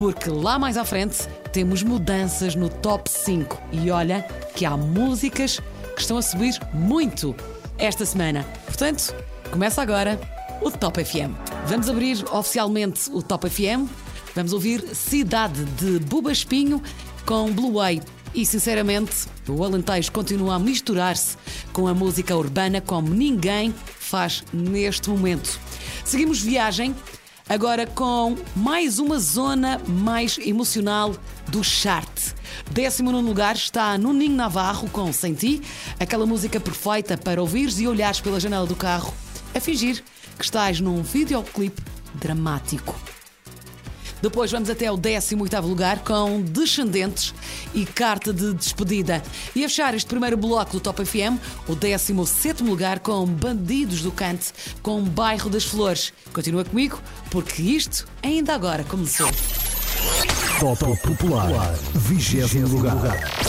Porque lá mais à frente temos mudanças no top 5. E olha que há músicas que estão a subir muito esta semana. Portanto, começa agora o Top FM. Vamos abrir oficialmente o Top FM. Vamos ouvir Cidade de Buba Espinho com Blue Way. E sinceramente, o Alentejo continua a misturar-se com a música urbana como ninguém faz neste momento. Seguimos viagem. Agora com mais uma zona mais emocional do chart. 19º lugar está Nuninho Navarro com Sem Ti, aquela música perfeita para ouvires e olhares pela janela do carro a fingir que estás num videoclipe dramático. Depois vamos até o 18º lugar com Descendentes e Carta de Despedida. E a fechar este primeiro bloco do Top FM, o 17º lugar com Bandidos do Cante, com Bairro das Flores. Continua comigo, porque isto ainda agora começou. Top Popular, 20º lugar.